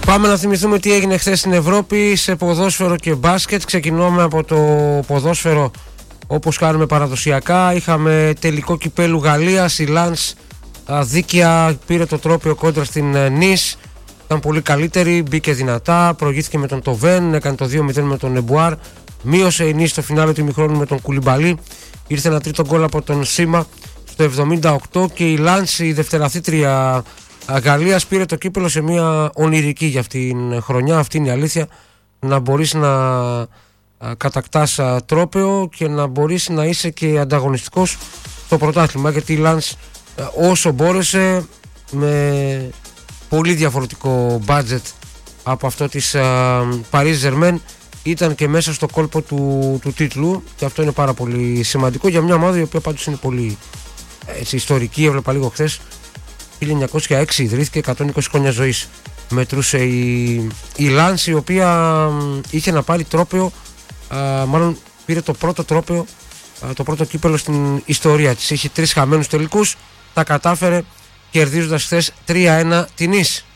Πάμε να θυμηθούμε τι έγινε χθες στην Ευρώπη σε ποδόσφαιρο και μπάσκετ. Ξεκινούμε από το ποδόσφαιρο όπως κάνουμε παραδοσιακά. Είχαμε τελικό κυπέλου Γαλλίας. Η Λανς δίκαια πήρε το τρόπαιο κόντρα στην Νις. Ήταν πολύ καλύτερη, μπήκε δυνατά, προηγήθηκε με τον Τοβέν, έκανε το 2-0 με τον Εμπουάρ. Μείωσε η Νις στο φινάλε του ημιχρόνου με τον Κουλιμπαλί. Ήρθε ένα τρίτο γκολ από τον Σίμα στο 78 και η Λανς, η δευτεραθήτρια Γαλλίας, πήρε το κύπελο σε μια ονειρική για αυτήν την χρονιά. Αυτή είναι η αλήθεια. Να μπορείς να κατακτάς τρόπαιο και να μπορείς να είσαι και ανταγωνιστικός στο πρωτάθλημα, γιατί η Λανς όσο μπόρεσε, με πολύ διαφορετικό budget από αυτό της Paris Germain, ήταν και μέσα στο κόλπο του τίτλου, και αυτό είναι πάρα πολύ σημαντικό για μια ομάδα η οποία πάντως είναι πολύ ιστορική. Έβλεπα λίγο χθες, 1906 ιδρύθηκε, 120 χρόνια ζωής μετρούσε η Λανς, η οποία είχε να πάρει τρόπαιο, μάλλον πήρε το πρώτο τρόπαιο, το πρώτο κύπελο στην ιστορία της. Είχε 3 χαμένους τελικούς, τα κατάφερε κερδίζοντας χθες 3-1 την Νις.